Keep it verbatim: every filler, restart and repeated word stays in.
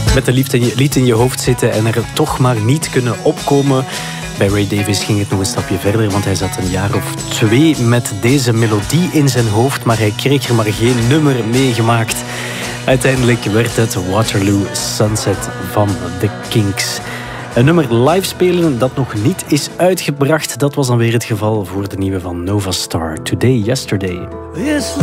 Met een lied in je, lied in je hoofd zitten en er toch maar niet kunnen opkomen. Bij Ray Davies ging het nog een stapje verder, want hij zat een jaar of twee met deze melodie in zijn hoofd, maar hij kreeg er maar geen nummer mee gemaakt. Uiteindelijk werd het Waterloo Sunset van The Kinks. Een nummer live spelen dat nog niet is uitgebracht, dat was dan weer het geval voor de nieuwe van Nova Star, Today, Yesterday.